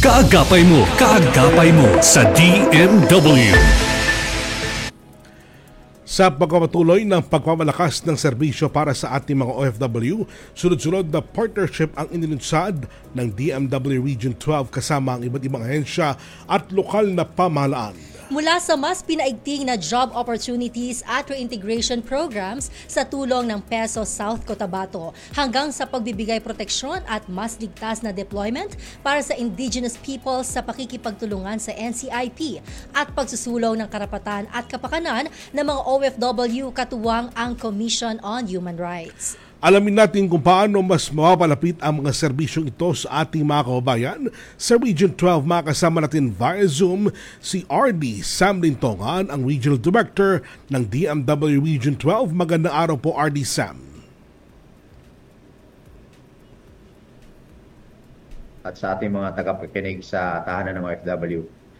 Kaagapay mo sa DMW. Sa pagpapatuloy ng pagpapalakas ng serbisyo para sa ating mga OFW, sunod-sunod na partnership ang inilunsad ng DMW Region 12 kasama ang iba't ibang ahensya at lokal na pamahalaan. Mula sa mas pinaigting na job opportunities at reintegration programs sa tulong ng PESO South Cotabato hanggang sa pagbibigay proteksyon at mas ligtas na deployment para sa indigenous peoples sa pakikipagtulungan sa NCIP at pagsusulong ng karapatan at kapakanan ng mga OFW katuwang ang Commission on Human Rights. Alamin natin kung paano mas mapapalapit ang mga serbisyong ito sa ating mga kababayan. Sa Region 12, makasama natin via Zoom si RD Sam Lintongan, ang Regional Director ng DMW Region 12. Magandang araw po, RD Sam. At sa ating mga tagapakinig sa tahanan ng OFW.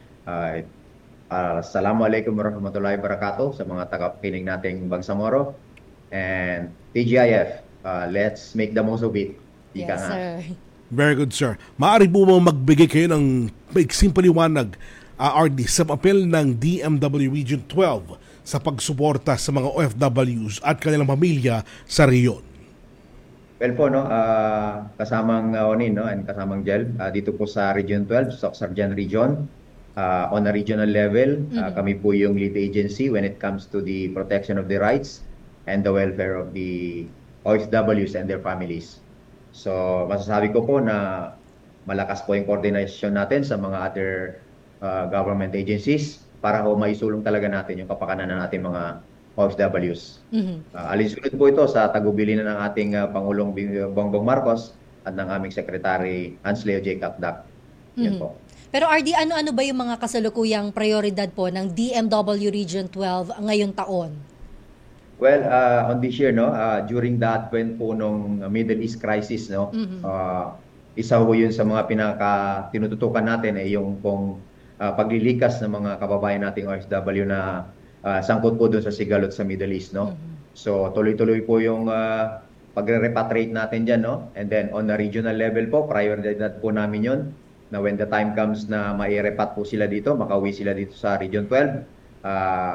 Assalamualaikum warahmatullahi wabarakatuh sa mga tagapakinig nating Bangsamoro and TGIF. Let's make the most of it. Yes, sir. Very good, sir. Maaari po mo magbigay kayo ng maiksing paliwanag, RD, sa papel ng DMW Region 12 sa pagsuporta sa mga OFWs at kanilang pamilya sa reyon. Well po, no, kasamang Onin, no, and kasamang Jel, dito po sa Region 12, sa Sarjan Region, on a regional level, kami po yung lead agency when it comes to the protection of the rights and the welfare of the OFWs and their families. So, masasabi ko po na malakas po yung coordination natin sa mga other government agencies para ho maisulong talaga natin yung kapakanan ng ating mga OFWs. Alinsunod po ito sa tagubilin ng ating Pangulong Bongbong Marcos at ng aming Secretary Hans Leo J. Capdac. Yan po. Pero RD, ano-ano ba yung mga kasalukuyang prioridad po ng DMW Region 12 ngayong taon? Well, on this year, no, during the advent po nung Middle East crisis, no, isa po yun sa mga tinututukan natin ay yung pong paglilikas ng mga kababayan nating OFW na sangkot po doon sa sigalot sa Middle East, no. So tuloy-tuloy po yung pagre-repatriate natin dyan, no. And then on the regional level po, prioridad po namin yun na when the time comes na mai-repat po sila dito, makauwi sila dito sa Region 12,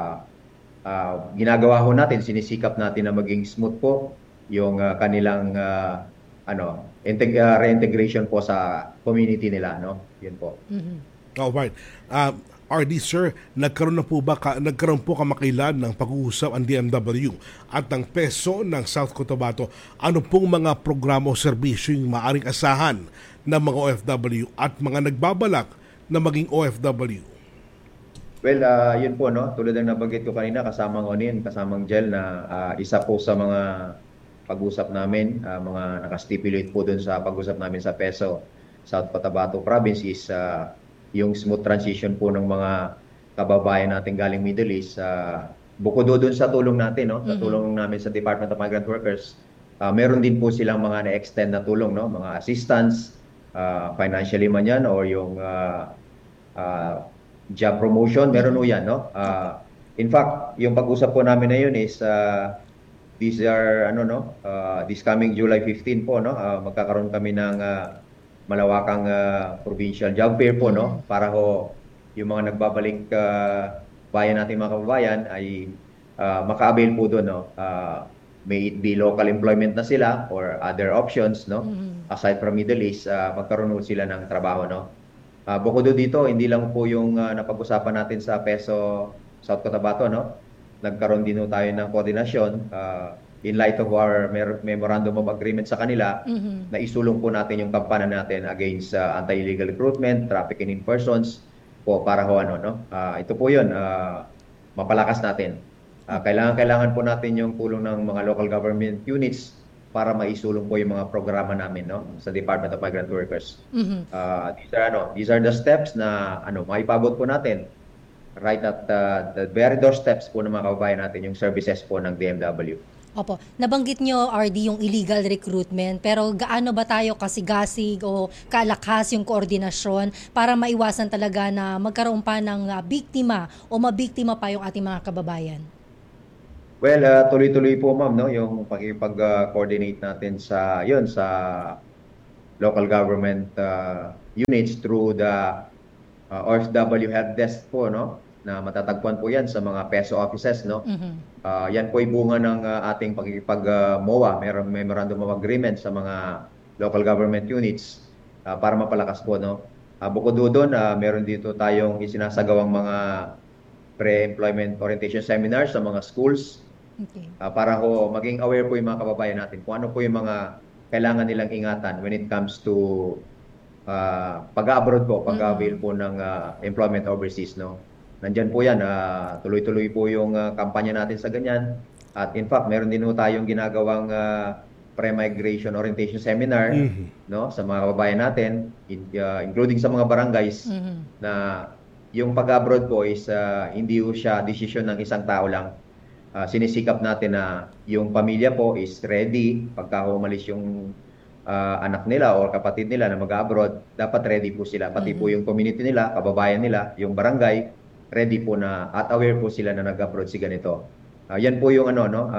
ginagawa ho natin, sinisikap natin na maging smooth po yung kanilang reintegration po sa community nila, no? Yun po. Alright. RD sir, nagkaroon po kamakailan ng pag-uusap ang DMW at ang PESO ng South Cotabato. Ano pong mga programa o serbisyo yung maaring asahan ng mga OFW at mga nagbabalak na maging OFW? Well, yun po, no? Tulad ng nabanggit ko kanina, kasamang Onin, kasamang Jel na isa po sa mga pag-usap namin, mga nakastipulate po dun sa pag-usap namin sa PESO South Cotabato Province is yung smooth transition po ng mga kababayan natin galing Middle East. Bukod dun sa tulong natin, no? Sa tulong namin sa Department of Migrant Workers, meron din po silang mga na-extend na tulong, no? Mga assistance, financially man yan, or yung job promotion, meron po yan, no? In fact, yung pag-usap po namin na yun is these are this coming July 15 po, no? Magkakaroon kami ng malawakang provincial job fair po, no? Para ho yung mga nagbabalik bayan natin mga kababayan ay maka-avail po doon, no? May it be local employment na sila or other options, no? Aside from Middle East, magkaroon po sila ng trabaho, no? Bukod dito, hindi lang po yung napag-usapan natin sa PESO South Cotabato, no? Nagkaroon din tayo ng koordinasyon in light of our memorandum of agreement sa kanila na isulong po natin yung kampanya natin against anti-illegal recruitment, trafficking in persons po para ho ito po yun, mapalakas natin. Kailangan po natin yung tulong ng mga local government units para maisulong po yung mga programa namin, no, sa Department of Migrant Workers. These are the steps na maipabot po natin right at the very doorsteps po ng mga kababayan natin, yung services po ng DMW. Opo. Nabanggit nyo, RD, yung illegal recruitment, pero gaano ba tayo kasigasig o kalakas yung koordinasyon para maiwasan talaga na magkaroon pa ng biktima o mabiktima pa yung ating mga kababayan? Well, tuloy-tuloy po ma'am, no, yung pakipag-coordinate natin sa local government units through the OFW help desk po, no? Na matatagpuan po 'yan sa mga PESO offices, no? Yan po ay bunga ng ating pagkikipag MOA, mayroong memorandum of agreement sa mga local government units para mapalakas po, no? Bukod doon, meron dito tayong isinasagawang mga pre-employment orientation seminars sa mga schools. Okay. Para ho maging aware po yung mga kababayan natin kung ano po yung mga kailangan nilang ingatan when it comes to pag-abroad po, pag-avail po ng employment overseas, no? Nandyan po yan, tuloy-tuloy po yung kampanya natin sa ganyan. At in fact, meron din po tayong ginagawang pre-migration orientation seminar, no, sa mga kababayan natin, including sa mga barangays, na yung pag-abroad po is hindi po siya desisyon ng isang tao lang. Sinisikap natin na yung pamilya po is ready pagka umalis yung anak nila o kapatid nila na mag-abroad, dapat ready po sila. Pati po yung community nila, kababayan nila, yung barangay, ready po na at aware po sila na nag-abroad si ganito. Yan po yung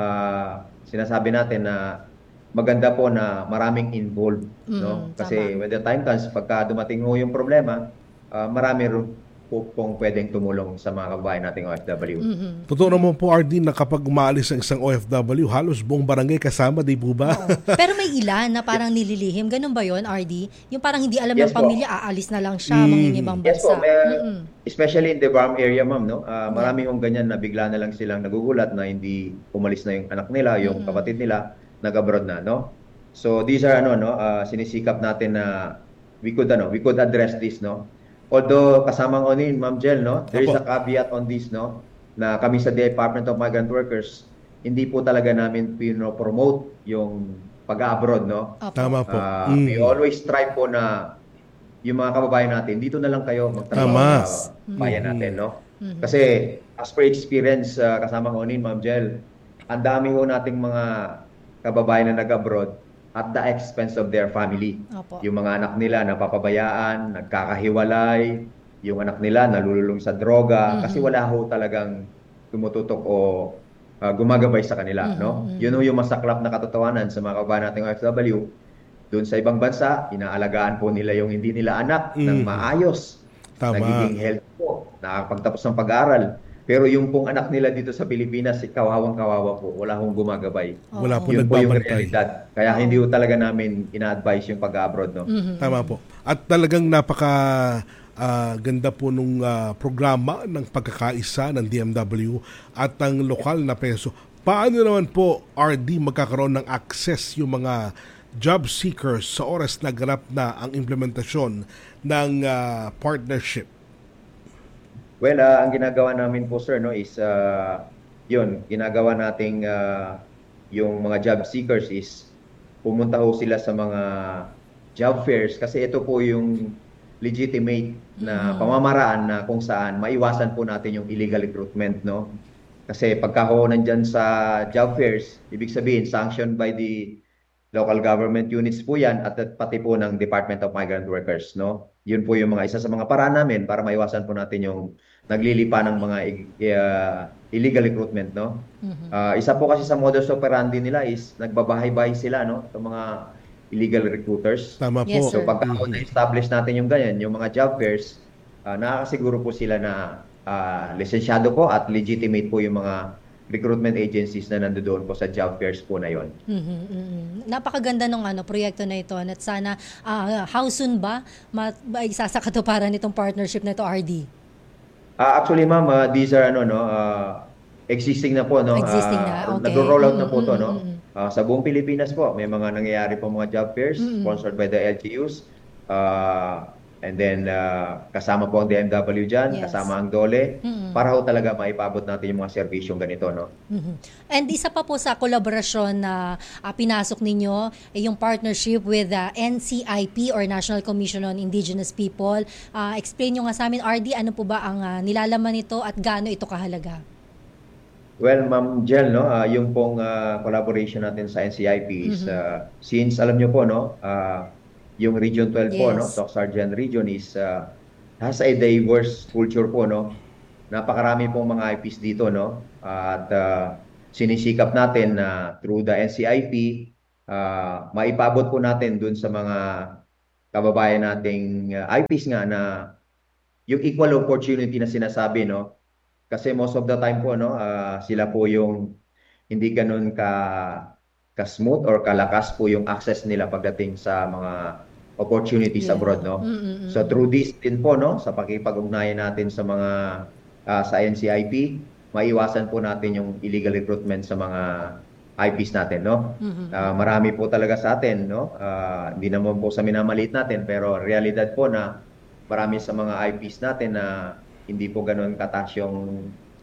sinasabi natin na maganda po na maraming involved, no? Kasi when the time comes, pagka dumating ho yung problema, marami po pong pwedeng tumulong sa mga kababayan nating OFW. Totoo naman po, RD, na kapag umaalis ang isang OFW, halos buong barangay kasama, di po ba? Pero may ilan na parang nililihim. Ganun ba yon, RD? Yung parang hindi alam Yes ng po. pamilya, aalis na lang siya, mangingibang Yes po, bansa. especially in the Barm area, ma'am, no? Marami hong ganyan na bigla na lang silang nagugulat na hindi umalis na yung anak nila, yung kapatid nila, nag-abroad na, no? So these are sinisikap natin na we could address this, no? Although kasama ko ni Ma'am Jel, no, there is a caveat on this, no, na kami sa Department of Migrant Workers, hindi po talaga namin pino-promote yung pag-abroad, no. Tama po. We always try po na yung mga kababayan natin, dito na lang kayo magtrabaho sa bayan natin, no. Kasi as per experience, kasama ko ni Ma'am Jel, ang dami ho nating mga kababayan na nag-abroad at the expense of their family. Opo. Yung mga anak nila napapabayaan, nagkakahiwalay, yung anak nila nalululong sa droga kasi wala ho talagang tumututok o gumagabay sa kanila, no? Yun ho yung masaklap na katotohanan sa mga kababayan nating OFW. Doon sa ibang bansa, inaalagaan po nila yung hindi nila anak ng maayos. Tama. Nagiging healthy po, nakakapagtapos ng pag-aaral. Pero yung pong anak nila dito sa Pilipinas, kawawang-kawawa po. Wala hong gumagabay. Wala po Yun po yung nagbabantay. realidad. Kaya hindi po talaga namin ina-advise yung pag-abroad, no? Tama po. At talagang ganda po nung programa ng pagkakaisa ng DMW at ng lokal na peso. Paano naman po, RD, magkakaroon ng access yung mga job seekers sa oras na ganap na ang implementasyon ng partnership? Well, ang ginagawa namin po, sir, no, is ginagawa nating yung mga job seekers is pumunta ho sila sa mga job fairs kasi ito po yung legitimate na pamamaraan na kung saan maiwasan po natin yung illegal recruitment, no? Kasi pagka ho nandyan sa job fairs, ibig sabihin sanctioned by the local government units po yan at pati po ng Department of Migrant Workers, no? Yun po yung isa sa mga paraan namin para maiwasan po natin yung naglilipa ng mga illegal recruitment, no? Isa po kasi sa modus operandi nila is nagbabahay-bahay sila, no? Sa mga illegal recruiters. Tama po. Yes, So sir. pagka na-establish natin yung ganyan, yung mga job fairs, nakakasiguro po sila na lisensyado po at legitimate po yung mga recruitment agencies na nandoon po sa job fairs po na yon. Napakaganda ng proyekto na ito at sana how soon ba isasakatuparan itong partnership na ito, RD? Actually, ma'am, these are existing na po, no. Existing na, okay. Nagro-roll out na po to, no. Sa buong Pilipinas po, may mga nangyayari po mga job fairs sponsored by the LGUs. And then kasama po ang DMW dyan, Yes. kasama ang DOLE, para ho talaga maipabot natin yung mga serbisyong ganito, no. And isa pa po sa kolaborasyon na pinasok ninyo ay yung partnership with the NCIP or National Commission on Indigenous People. Explain nyo nga sa amin, RD, ano po ba ang nilalaman nito at gaano ito kahalaga? Well, Ma'am Jel, no, yung pong collaboration natin sa NCIP is since alam nyo po, no, yung Region 12 po, no, Yes. Soc Sargent Region is has a diverse culture po, no. Napakarami pong mga IPs dito, no. At sinisikap natin na through the NCIP, maipabot po natin dun sa mga kababayan nating IPs nga na yung equal opportunity na sinasabi, no? Kasi most of the time po, no, sila po yung hindi ganun ka-smooth or kalakas po yung access nila pagdating sa mga opportunities Yeah. abroad, no? So through this din po, no, sa pakipag-ugnayan natin sa mga sa NCIP, maiwasan po natin yung illegal recruitment sa mga IPs natin, no? Marami po talaga sa atin, no? Hindi naman po sa minamaliit natin, pero realidad po na marami sa mga IPs natin na hindi po ganoon kataas yung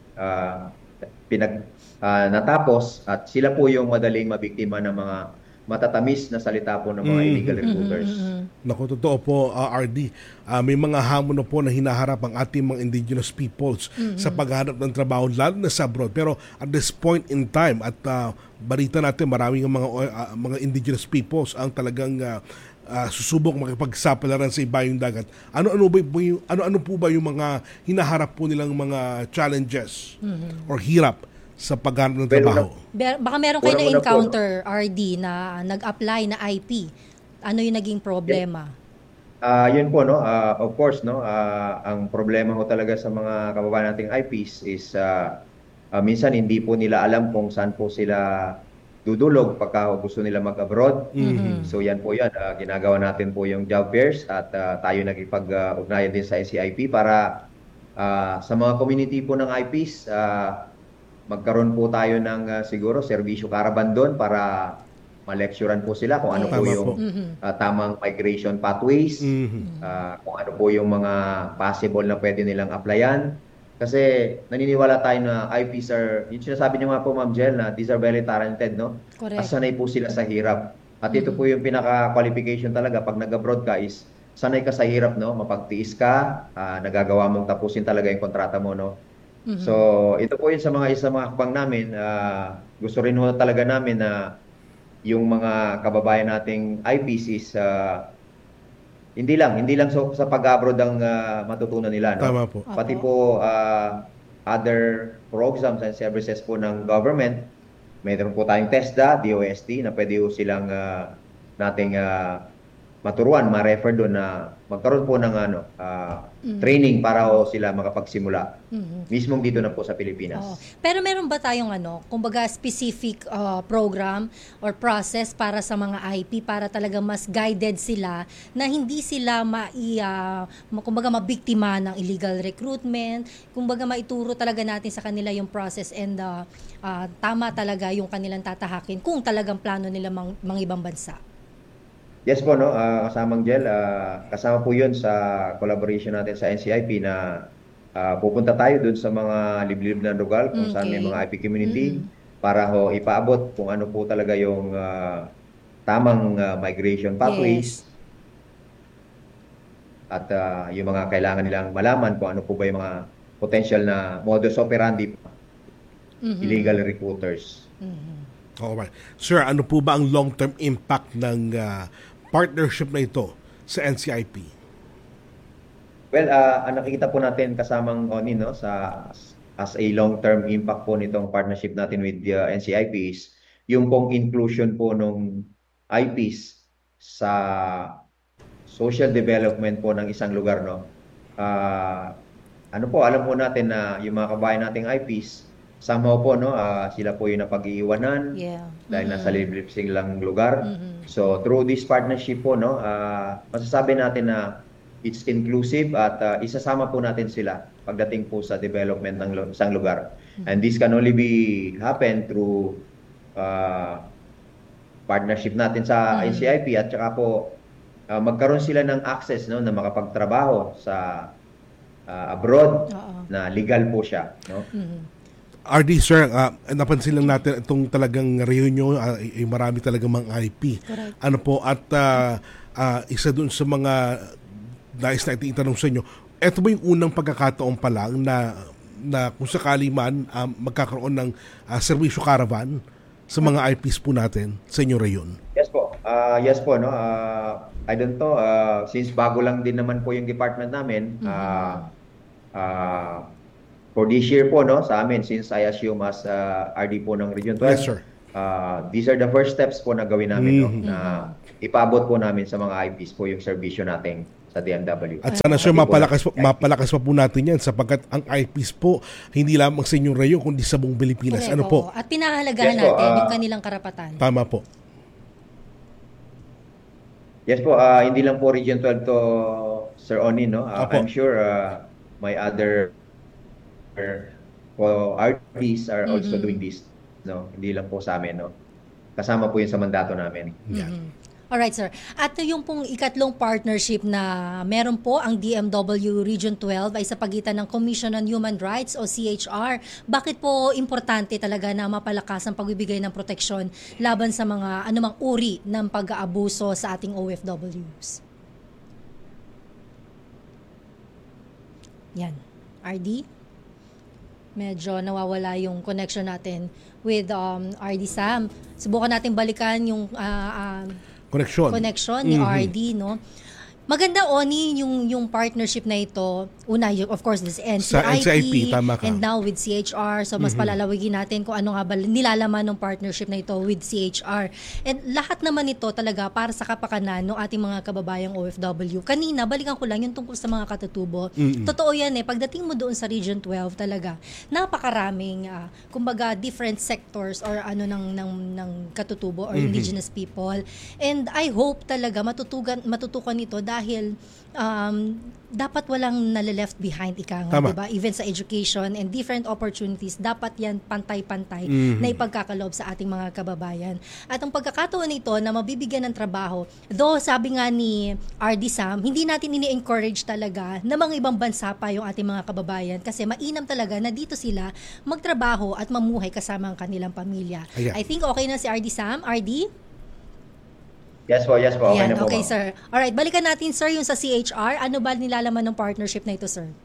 natapos at sila po yung madaling mabiktima ng mga matatamis na salita po ng mga illegal recruiters. Naku, totoo po, RD. May mga hamon na po na hinaharap ang ating mga indigenous peoples sa paghahanap ng trabaho, lalo na sa abroad. Pero at this point in time, at balita natin, maraming mga indigenous peoples ang talagang susubok makipagsapalaran sa ibayong dagat. Ano po ba yung mga hinaharap po nilang mga challenges or hirap sa paghanap ng trabaho? Baka meron kayo Una-una na-encounter, RD, na nag-apply na IP. Ano yung naging problema? Yun po, no, of course, no, ang problema ho talaga sa mga kababayan nating IPs is minsan hindi po nila alam kung saan po sila dudulog pagka gusto nila mag-abroad. So yan po yan, ginagawa natin po yung job fairs at tayo nagipag-ugnayan din sa NCIP para sa mga community po ng IPs, magkaroon po tayo ng siguro serbisyo caravan doon para ma-lecturean po sila kung ano po Tama yung po. tamang migration pathways, kung ano po yung mga possible na pwede nilang applyan. Kasi naniniwala tayo na IPs are, yung sinasabi niyo nga po Ma'am Jel, na these are very talented, no? Correct. At sanay po sila sa hirap. At ito po yung pinaka-qualification talaga pag nag-abroad ka is sanay ka sa hirap, no? Mapagtiis ka, nagagawa mong tapusin talaga yung kontrata mo, no? So, ito po yun sa mga hakbang namin. Gusto rin ho talaga namin na yung mga kababayan nating IPs is hindi lang sa pag-abroad ang matutunan nila, no? Tama po. Pati po other programs and services po ng government. Mayroon po tayong TESDA, DOST na pwede po silang nating maturuan, ma-refer doon na magkaroon po ng training para ho sila makapagsimula. Mismong dito na po sa Pilipinas. Pero meron ba tayong kumbaga specific program or process para sa mga IP para talaga mas guided sila na hindi sila kumbaga mabiktima ng illegal recruitment, kumbaga maituro talaga natin sa kanila yung process and tama talaga yung kanilang tatahakin kung talagang plano nila ibang bansa? Yes po, no, kasamang Jel, kasama po yun sa collaboration natin sa NCIP na pupunta tayo dun sa mga liblib na lugar kung saan may mga IP community para ho ipaabot kung ano po talaga yung tamang migration pathways. At yung mga kailangan nilang malaman kung ano po ba yung mga potential na modus operandi illegal recruiters. Alright. Sir, ano po ba ang long-term impact ng partnership na ito sa NCIP? Well, ang nakikita po natin kasamang ONI, no, as a long-term impact po nitong partnership natin with the NCIP is yung pong inclusion po ng IPs sa social development po ng isang lugar, no. Alam po natin na yung mga kabayan nating IPs somehow po, no, sila po yung napag-iiwanan dahil nasa liblib silang lugar. So through this partnership po, no, masasabi natin na it's inclusive at isasama po natin sila pagdating po sa development ng isang lugar. And this can only be happen through partnership natin sa NCIP at saka po magkaroon sila ng access, no, na makapagtrabaho sa abroad na legal po siya, no. RD, sir, napansin lang natin itong talagang reunion, marami talagang mga IP. Correct. Ano po, at isa dun sa mga nais na itanong sa inyo, ito ba yung unang pagkakataon pa lang na kung sakali man magkakaroon ng serbisyo caravan sa mga IPs po natin sa inyo reyon? Yes po, no. I don't know, since bago lang din naman po yung department namin, for this year po, no, sa amin, since I assume as RD po ng Region 12, Yes, sir. these are the first steps po na gawin namin, no, na ipaabot po namin sa mga IPs po yung serbisyo natin sa DMW. At sana sir, mapalakas pa po natin yan sapagkat ang IPs po hindi lamang sa inyong reyon kundi sa buong Pilipinas. Correct, Ano po? oo. At pinahalagahan Yes po, natin yung kanilang karapatan. Tama po. Yes po, hindi lang po Region 12 to Sir Oni, no? Opo. I'm sure my other RDs are also doing this, no? Hindi lang po sa amin, no? Kasama po yun sa mandato namin. Alright, sir. At yung pong ikatlong partnership na meron po ang DMW Region 12 ay sa pagitan ng Commission on Human Rights o CHR. Bakit po importante talaga na mapalakas ang pagbibigay ng proteksyon laban sa mga anumang uri ng pag-aabuso sa ating OFWs? Yan. RD? Medyo nawawala yung connection natin with RD Sam. Subukan natin balikan yung connection ni RD, no? Maganda, Oni, yung partnership na ito. Una, of course, this Sa NCIP, tama ka. and now with CHR. So, mas palalawigin natin kung ano nga ba nilalaman ng partnership na ito with CHR. And lahat naman ito talaga para sa kapakanan ng ating mga kababayang OFW. Kanina, balikan ko lang yung tungkol sa mga katutubo. Totoo yan pagdating mo doon sa Region 12 talaga, napakaraming, kumbaga, different sectors or ng katutubo or indigenous people. And I hope talaga matutukan ito dahil dapat walang nale-left behind Tama. diba? Even sa education and different opportunities, dapat yan pantay-pantay na ipagkakaloob sa ating mga kababayan. At ang pagkakataon nito na mabibigyan ng trabaho, though sabi nga ni RD Sam, hindi natin ini-encourage talaga na mga ibang bansa pa yung ating mga kababayan kasi mainam talaga na dito sila magtrabaho at mamuhay kasama ang kanilang pamilya. Ayan. I think okay na si RD Sam. RD? Yes po, okay Ayan, na po. okay, Ma'am. sir. Alright, balikan natin, sir, yung sa CHR. Ano ba nilalaman ng partnership na ito, sir?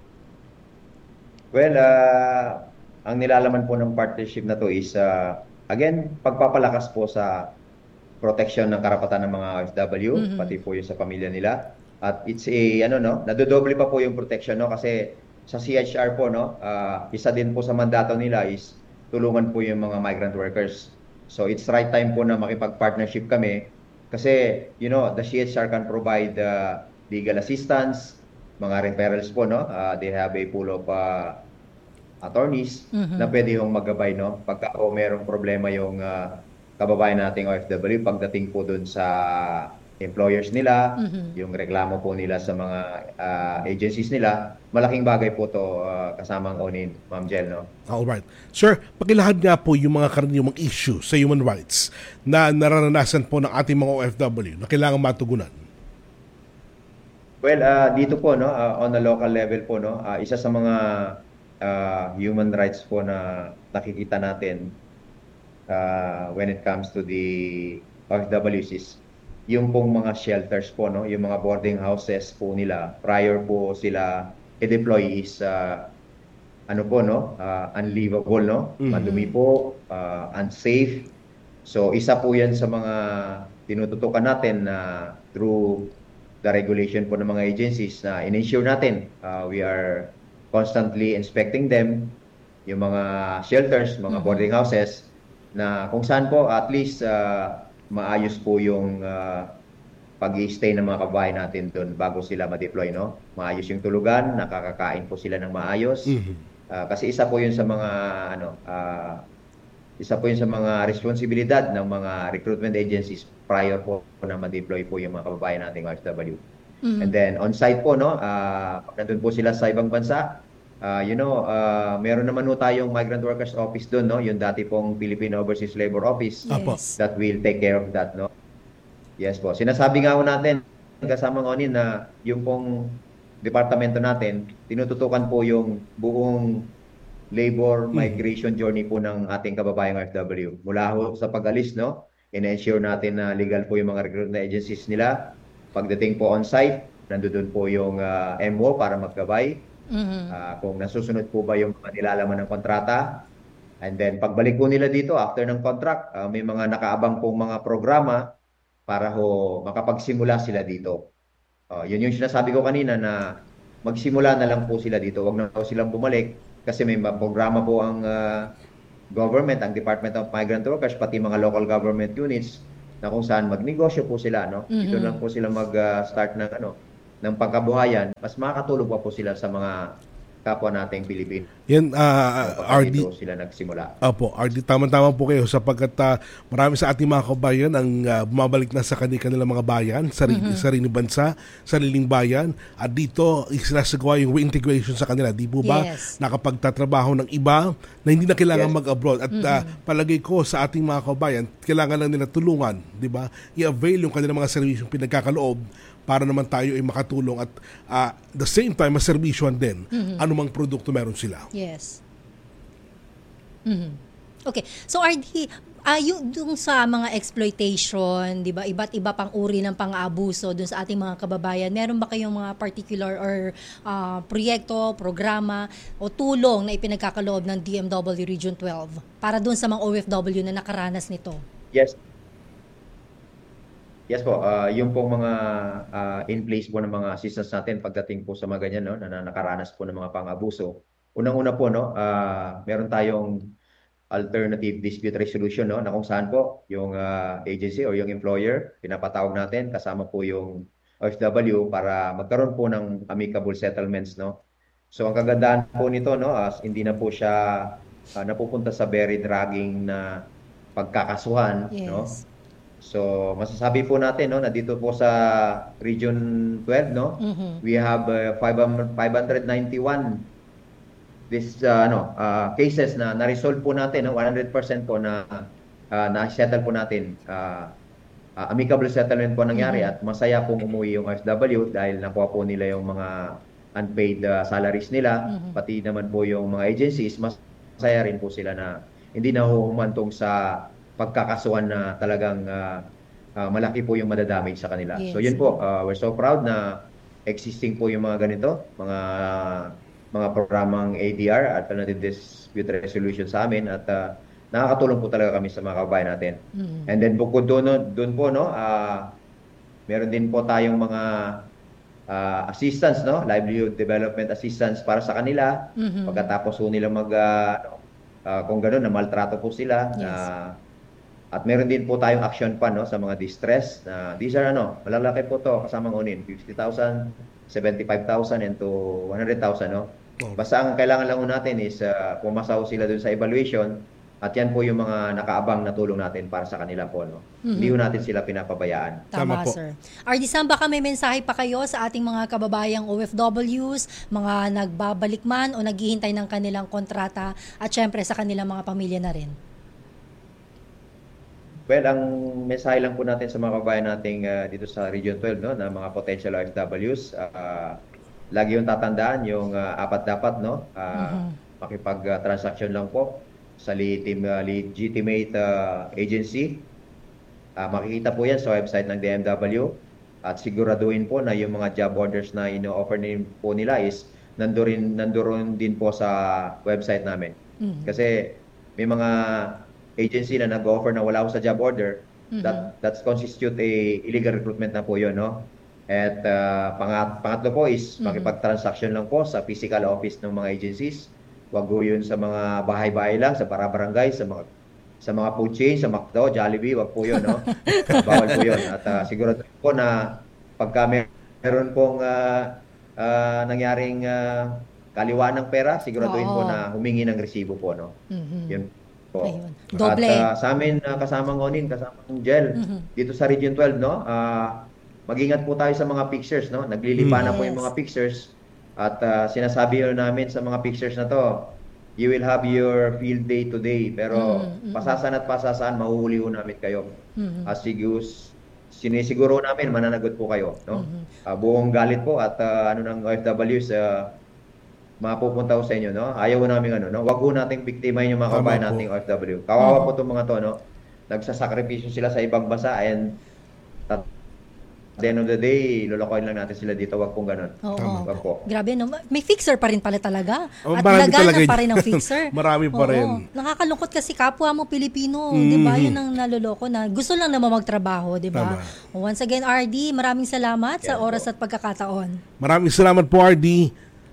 Well, ang nilalaman po ng partnership na to is, again, pagpapalakas po sa protection ng karapatan ng mga OFW, pati po yung sa pamilya nila. At it's nadodoble pa po yung protection, no? Kasi sa CHR po, no, isa din po sa mandato nila is tulungan po yung mga migrant workers. So it's right time po na makipag-partnership kami kasi, the CHR can provide legal assistance, mga referrals po, no? They have a pool of attorneys na pwede yung maggabay, no? Pagka merong problema yung kababayan nating OFW, pagdating po dun sa employers nila, yung reklamo po nila sa mga agencies nila, malaking bagay po to kasamang Onin, Ma'am Jel, no? Alright. Sir, pakilahad nga po yung mga karaniwang issue sa human rights na nararanasan po ng ating mga OFW na kailangan matugunan. Well, dito po, no, on a local level po, no, isa sa mga human rights po na nakikita natin when it comes to the OFWs is yung pong mga shelters po, no, yung mga boarding houses po nila prior po sila i-deploy is unlivable, no? Madumi po, unsafe. So isa po 'yan sa mga tinututukan natin na through the regulation po ng mga agencies na in-ensure natin. We are constantly inspecting them, yung mga shelters, mga boarding houses na kung saan po at least maayos po yung pag-i-stay ng mga kababayan natin doon bago sila ma-deploy, no? Maayos yung tulugan, nakakakain po sila ng maayos. Kasi isa po 'yun sa mga responsibilidad ng mga recruitment agencies prior po na ma-deploy po yung mga kababayan nating OFW. And then on site po, no, nandun po sila sa ibang bansa. Meron naman po tayong Migrant Workers Office doon, no, yung dati pong Philippine Overseas Labor Office that will take care of that, no. Yes po. Sinasabi nga po natin kasama Onin na yung pong departamento natin tinututukan po yung buong labor migration journey po ng ating kababayang OFW. Mula ho sa pag-alis, no, in-ensure natin na legal po yung mga recruitment agencies nila. Pagdating po on-site, nandoon po yung MO para maggabay. Kung nasusunod po ba yung mga nilalaman ng kontrata. And then pagbalik po nila dito after ng contract, may mga nakaabang pong mga programa para ho makapagsimula sila dito. Yun yung sinasabi ko kanina na magsimula na lang po sila dito. Huwag na po silang bumalik kasi may programa po ang government, ang Department of Migrant Workers, pati mga local government units na kung saan magnegosyo po sila, no? Dito lang po sila mag-start ng ng pangkabuhayan, mas makakatulong po sila sa mga kapwa nating Pilipino. Yan, RD. Dito sila nagsimula. Opo, RD, tama-tama po kayo sapagkat marami sa ating mga kabayan ang bumabalik na sa kanilang mga bayan, sariling bansa, sariling bayan, at dito isinasagawa yung reintegration sa kanila. Di po ba nakapagtatrabaho ng iba na hindi na kailangan mag-abroad? At palagay ko sa ating mga kabayan, kailangan lang nila tulungan, di ba? I-avail yung kanilang mga serbisyong pinagkakaloob para naman tayo ay makatulong at the same time, maservisyon din anumang produkto meron sila. Yes. Okay. So RD, yung sa mga exploitation, 'di ba? Iba't iba pang uri ng pang-aabuso dun sa ating mga kababayan. Meron ba kayong mga particular or proyekto, programa o tulong na ipinagkakaloob ng DMW Region 12 para dun sa mga OFW na nakaranas nito? Yes. Yes po, yung pong mga in place po ng mga assistance natin pagdating po sa mga ganyan, no, na nakaranas po ng mga pang-abuso. Unang-una po, no, meron tayong alternative dispute resolution, no, na kung saan po yung agency o yung employer pinapatawag natin kasama po yung OFW para magkaroon po ng amicable settlements, no. So ang kagandahan po nito, no, hindi na po siya napupunta sa very dragging na pagkakasuhan, no. So, masasabi po natin, no, na dito po sa Region 12, no, we have 591 cases na na-resolve po natin, no, 100% po na na-settle po natin. Amicable settlement po nangyari at masaya pong umuwi yung OFW dahil nakuha po nila yung mga unpaid salaries nila, pati naman po yung mga agencies, masaya rin po sila na hindi na humantong sa pagkakasuhan na talagang malaki po yung madadamage sa kanila. Yes. So yun po, we're so proud na existing po yung mga ganito, mga programang ADR, Alternative Dispute Resolution sa amin at nakakatulong po talaga kami sa mga kababayan natin. And then bukod doon po, no, meron din po tayong mga assistance, no, livelihood development assistance para sa kanila pagkatapos po nila kung gano'n na maltrato po sila. At meron din po tayong action plan, no, sa mga distress. These are malalaki po to kasamang unin, 50,000, 75,000 and to 100,000, no. Basta ang kailangan lang natin is pumasaw sila dun sa evaluation at yan po yung mga nakaabang na tulong natin para sa kanila po, no. Hindi natin sila pinapabayaan. Tama po. Sir. RD, Sam, baka may mensahe pa kayo sa ating mga kababayang OFWs, mga nagbabalik man o naghihintay ng kanilang kontrata at syempre sa kanilang mga pamilya na rin? Well, ang mensahe lang po natin sa mga kabayan nating dito sa Region 12, no, na mga potential OFWs, lagi yung tatandaan yung apat dapat, no, makipag-transaction lang po sa legitimate agency. Makikita po yan sa website ng DMW at siguraduhin po na yung mga job orders na ino-offer po nila is nandoon din po sa website namin. Kasi may mga agency na nag-offer na wala ko sa job order, that constitute a illegal recruitment na po yun, no? At pangatlo po is makipag-transaction lang po sa physical office ng mga agencies. Wag po yun sa mga bahay-bahay lang, sa barangay, sa mga food chain, sa McDo, Jollibee, wag po yun, no? Bawal po yun. At siguro po na pagka meron pong nangyaring kaliwaan ng pera, siguraduhin po na humingi ng resibo po, no? Yun po. Ayun. Doble. At sa amin, kasamang onin, kasamang gel, dito sa Region 12, no? Mag-ingat po tayo sa mga pictures, no? Naglilipa na po yung mga pictures. At sinasabi namin sa mga pictures na to, you will have your field day today. Pero pasasan at pasasan, mahuhuli ho namin kayo. Sinisiguro namin, mananagot po kayo, no? Buong galit po at ng OFWs, mapupunta ko sa inyo, no? Ayaw namin no? Wag ho nating biktimahin yung mga kabayan nating OFW. Kawawa po itong mga to, no? Nagsasakripisyo sila sa ibang bansa and at the end of the day, lolokohin lang natin sila dito. Wag pong ganun. Wag po. Grabe, no? May fixer pa rin pala talaga. At lagana pa rin ang fixer. Marami pa rin. Nakakalungkot kasi kapwa mo Pilipino, di ba? Yun ang naloloko na gusto lang naman magtrabaho, di ba? Once again, RD, maraming salamat sa oras at pagkakataon. Maraming salamat po, RD.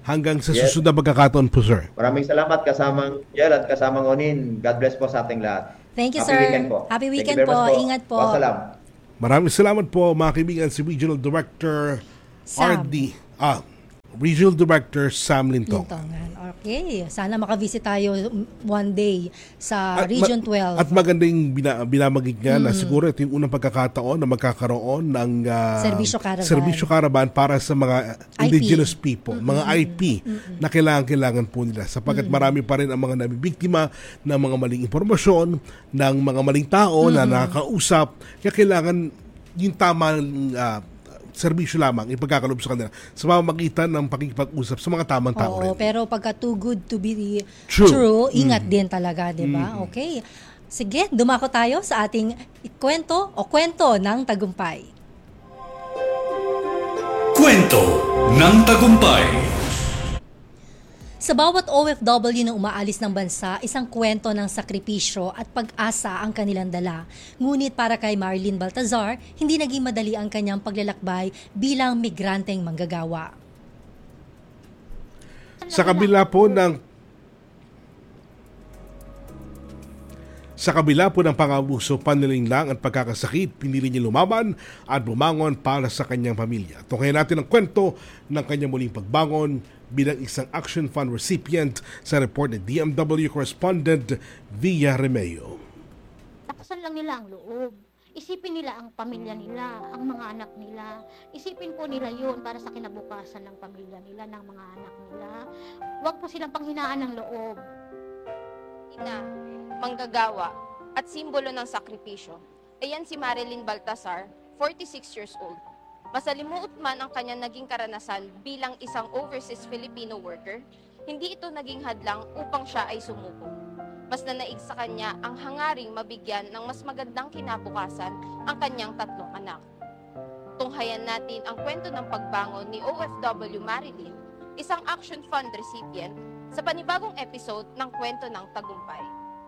hanggang sa Yes. susunod na pagkakataon po, sir. Maraming salamat kasamang Jel at kasamang Onin. God bless po sa ating lahat. Thank you, Happy sir. weekend po. Happy Thank you weekend very much po. Ingat po. Wassalam. Maraming salamat po mga kaibigan, si Regional Director Sam. Regional Director Sam Lintong. Lintongan. Okay. Sana makavisit tayo one day sa Region 12. At magandang binamagig nga na siguro ito yung unang pagkakataon na magkakaroon ng Serbisyo Caravan para sa mga indigenous people, mga IP na kailangan po nila sapagkat marami pa rin ang mga nabibiktima ng mga maling impormasyon, ng mga maling tao na nakakausap, kaya kailangan yung tamang serbisyo lamang ipagkakalob sa kanila sa pamamagitan ng pakikipag-usap sa mga tamang tao rin. Oo, pero pagka too good to be True. true, ingat din talaga, di ba? Okay. Sige, dumako tayo sa ating kwento ng tagumpay. Kwento ng tagumpay. Sa bawat OFW na umaalis ng bansa, isang kwento ng sakripisyo at pag-asa ang kanilang dala. Ngunit para kay Marilyn Baltazar, hindi naging madali ang kanyang paglalakbay bilang migranteng manggagawa. Sa kabila po ng pang-abuso, panlilinlang at pagkakasakit, pinili niya lumaban at bumangon para sa kanyang pamilya. Tunghayan natin ang kwento ng kanyang muling pagbangon bilang isang Action Fund recipient sa report ni DMW correspondent Villa Remeo. Takasan lang nila ang loob. Isipin nila ang pamilya nila, ang mga anak nila. Isipin po nila yun para sa kinabukasan ng pamilya nila, ng mga anak nila. Huwag po silang panghinaan ng loob. Ina, manggagawa, at simbolo ng sakripisyo. Ayan si Marilyn Baltazar, 46 years old. Masalimuot man ang kanyang naging karanasan bilang isang overseas Filipino worker, hindi ito naging hadlang upang siya ay sumuko. Mas nanaig sa kanya ang hangaring mabigyan ng mas magandang kinabukasan ang kanyang 3 anak. Tunghayan natin ang kwento ng pagbangon ni OFW Marilyn, isang Action Fund recipient, sa panibagong episode ng Kwento ng Tagumpay.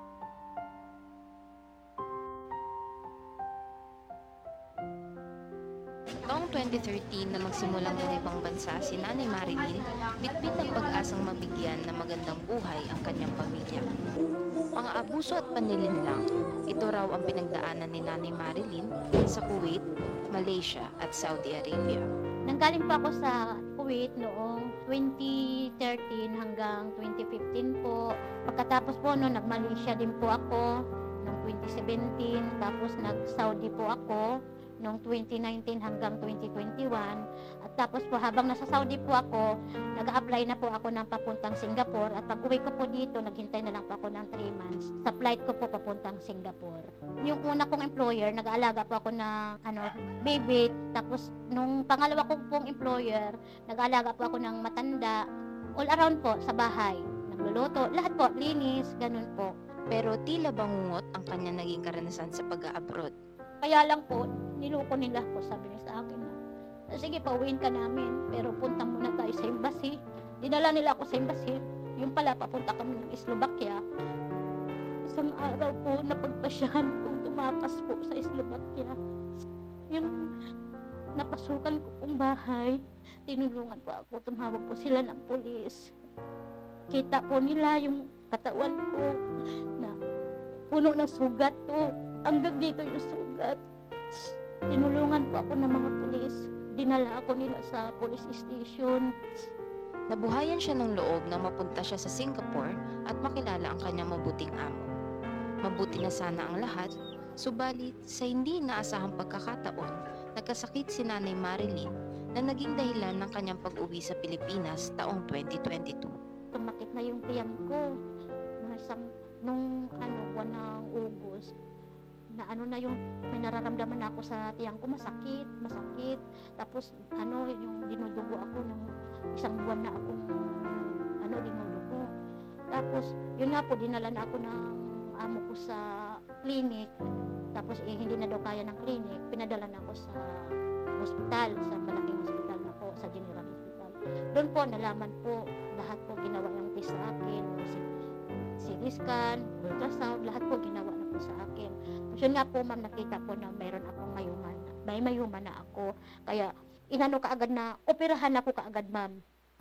Taong 2013 na magsimulang lumibang bansa si Nanay Marilyn, bitbit ang pag-asang mabigyan ng magandang buhay ang kanyang pamilya. Mga abuso at panlilinlang, ito raw ang pinagdaanan ni Nanay Marilyn sa Kuwait, Malaysia at Saudi Arabia. Nanggaling pa ako sa Kuwait noong 2013 hanggang 2015 po. Pagkatapos po nag-Malaysia din po ako noong 2017. Tapos nag-Saudi po ako noong 2019 hanggang 2021. At tapos po habang nasa Saudi po ako, nag-a-apply na po ako ng papuntang Singapore. At pag uwi ko po dito, naghintay na lang po ako ng 3 months. Sa flight ko po papuntang Singapore. Yung una kong employer, nag-aalaga po ako ng baby. Tapos nung pangalawa kong pong employer, nag-aalaga po ako ng matanda. All around po sa bahay. Nagluluto, lahat po, linis, ganun po. Pero tila bangungot ang kanya naging karanasan sa pag-abroad. Kaya lang po, niloko nila po, sabi niya sa akin na, sige, pauwiin ka namin, pero punta muna tayo sa embassy. Dinala nila ako sa embassy, yung pala, papunta kami ng Slovakia. Isang araw po, napagpasyahan kong tumakas po sa Slovakia. Yung napasukan ko pong bahay, tinulungan po ako, tumawag po sila ng pulis. Kita po nila yung katawan ko na puno ng sugat to. Hanggang dito yung sugat. Tinulungan po ako ng mga pulis. Dinala ako nila sa police station. Nabuhayan siya ng loob na mapunta siya sa Singapore at makilala ang kanyang mabuting amo. Mabuti na sana ang lahat, subalit sa hindi inaasahang pagkakataon, nagkasakit si Nanay Marilyn na naging dahilan ng kanyang pag-uwi sa Pilipinas taong 2022. Tumakit na yung tiyan ko. Nung buwan ng August, na yung may nararamdaman ako sa tiyan ko, masakit. Tapos yung dinudugo ako ng 1 buwan na akong dinudugo. Tapos yun nga po, dinala na ako ng amo ko sa clinic. Tapos hindi na daw kaya ng clinic, pinadala na ako sa hospital, sa malaking hospital na po, sa General Hospital. Doon po nalaman po, lahat po ginawa yung test sa akin, CT scan, ultrasound, lahat po ginawa na po sa akin. Yun nga po, ma'am, nakita po na mayroon akong mayuman na ako. Kaya, inano kaagad na, operahan ako kaagad, ma'am.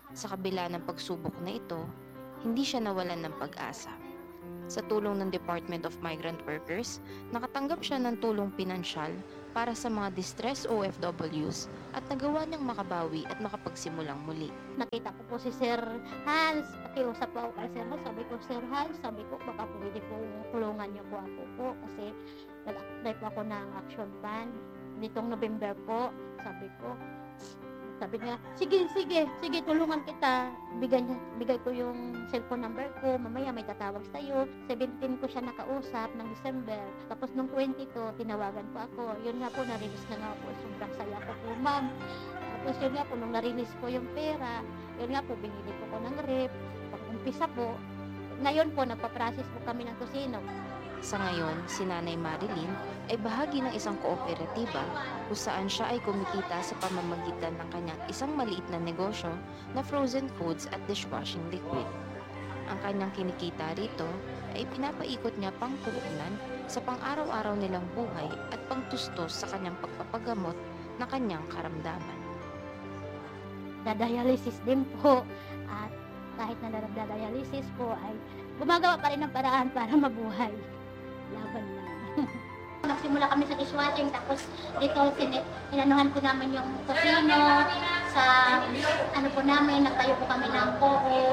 Sa kabila ng pagsubok na ito, hindi siya nawalan ng pag-asa. Sa tulong ng Department of Migrant Workers, nakatanggap siya ng tulong pinansyal para sa mga distressed OFWs at nagawa niyang makabawi at makapagsimulang muli. Nakita ko po si Sir Hans, pakiusap po ako kay Sir Hans, Sir Hans, baka pwede po tulungan niyo po ako po kasi nag-apply po ako ng action plan nitong November po. Sabi niya, sige, tulungan kita. Bigay ko yung cellphone number ko. Mamaya may tatawag sa'yo. 17 ko siya nakausap ng December. Tapos nung 22, tinawagan po ako. Yun nga po, na-release na nga po. Sobrang saya ko po, ma'am. Tapos yun nga po, nung na-release ko yung pera, yun nga po, binili ko ng rep. Pag-umpisa po, ngayon po, nagpa-process po kami ng tusino. Sa ngayon, si Nanay Marilyn ay bahagi ng isang kooperatiba kung saan siya ay kumikita sa pamamagitan ng kanyang isang maliit na negosyo na frozen foods at dishwashing liquid. Ang kanyang kinikita rito ay pinapaikot niya pang puhunan sa pang-araw-araw nilang buhay at pangtustos sa kanyang pagpapagamot na kanyang karamdaman. Dadialysis din po at kahit na nagdadialysis po ay gumagawa pa rin ng paraan para mabuhay. Laban lang. Nagsimula kami sa dishwashing, tapos dito inanuhan po namin yung tusino, sa po namin, nagtayo po kami ng poho,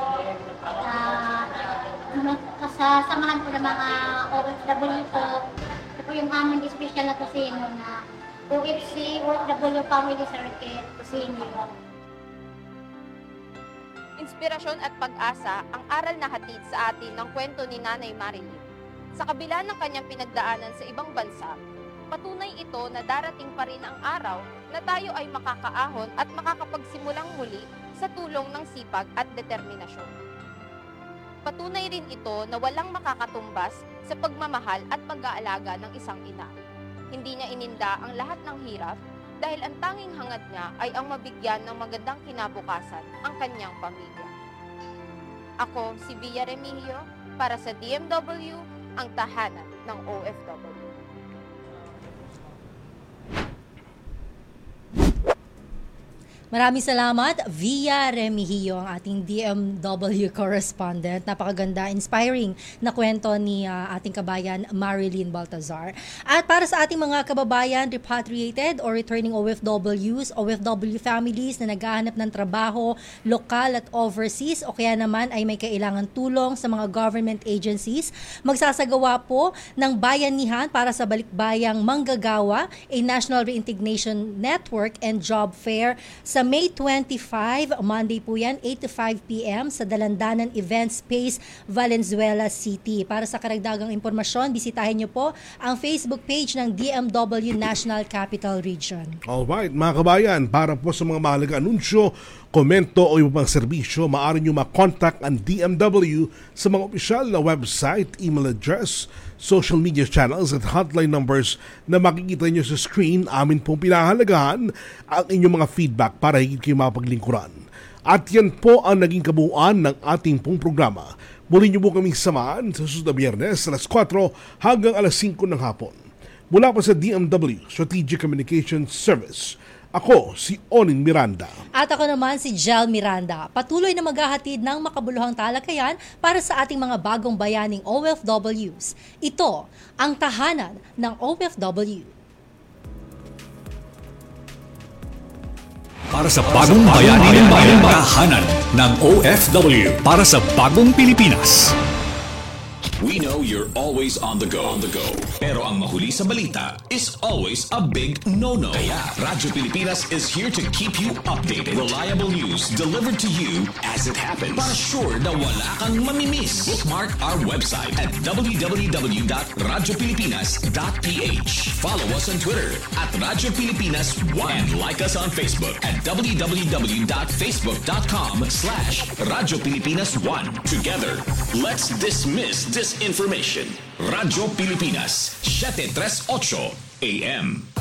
kasamahan po ng mga OFW po. Ito po yung aming special na tusino na OFC, OFW Family Circuit tusino. Inspirasyon at pag-asa ang aral na hatid sa atin ng kwento ni Nanay Marilyn. Sa kabila ng kanyang pinagdaanan sa ibang bansa, patunay ito na darating pa rin ang araw na tayo ay makakaahon at makakapagsimulang muli sa tulong ng sipag at determinasyon. Patunay rin ito na walang makakatumbas sa pagmamahal at pag-aalaga ng isang ina. Hindi niya ininda ang lahat ng hirap dahil ang tanging hangad niya ay ang mabigyan ng magandang kinabukasan ang kanyang pamilya. Ako si Via Remigio para sa DMW, ang tahanan ng OFW. Maraming salamat, Via Remigio, ang ating DMW correspondent. Napakaganda, inspiring na kwento ni ating kabayan Marilyn Baltazar. At para sa ating mga kababayan, repatriated or returning OFWs, OFW families na naghahanap ng trabaho, lokal at overseas, o kaya naman ay may kailangan tulong sa mga government agencies, magsasagawa po ng bayanihan para sa balikbayang manggagawa, a National Reintegration Network and Job Fair sa May 25, Monday po yan, 8 to 5 p.m. sa Dalandanan Event Space, Valenzuela City. Para sa karagdagang impormasyon, bisitahin niyo po ang Facebook page ng DMW National Capital Region. Alright, mga kabayan, para po sa mga mahalaga anunsyo, komento o iba pang serbisyo, maaari nyo makontak ang DMW sa mga opisyal na website, email address, social media channels at hotline numbers na makikita nyo sa screen. Amin pong pinahalagahan ang inyong mga feedback para higit kayo mapaglingkuran. At yan po ang naging kabuuan ng ating pong programa. Muli nyo po kaming samahan sa susunod na Biyernes, alas 4 hanggang alas 5 ng hapon. Mula po sa DMW Strategic Communications Service, ako si Onin Miranda. At ako naman si Jel Miranda. Patuloy na maghahatid ng makabuluhang talakayan para sa ating mga bagong bayaning OFWs. Ito ang tahanan ng OFW. Para sa bagong bayaning tahanan ng OFW. Para sa bagong Pilipinas. We know you're always on the go. Pero ang mahuli sa balita is always a big no-no. Kaya Radyo Pilipinas is here to keep you updated. Reliable news delivered to you as it happens. Para sure na wala kang mamimiss. Bookmark our website at www.radiopilipinas.ph. Follow us on Twitter at Radyo Pilipinas 1 and like us on Facebook at www.facebook.com/Radyo Pilipinas 1. Together, let's dismiss disinformation. Radyo Pilipinas, 738 AM.